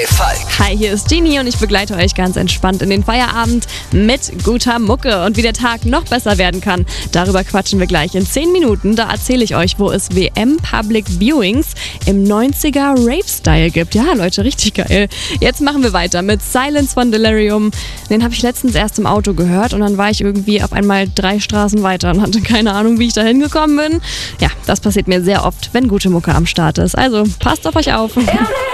Falk. Hi, hier ist Genie und ich begleite euch ganz entspannt in den Feierabend mit guter Mucke. Und wie der Tag noch besser werden kann, darüber quatschen wir gleich in 10 Minuten. Da erzähle ich euch, wo es WM Public Viewings im 90er Rave-Style gibt. Ja, Leute, richtig geil. Jetzt machen wir weiter mit Silence von Delirium. Den habe ich letztens erst im Auto gehört und dann war ich irgendwie auf einmal 3 Straßen weiter und hatte keine Ahnung, wie ich da hingekommen bin. Ja, das passiert mir sehr oft, wenn gute Mucke am Start ist. Also passt auf euch auf.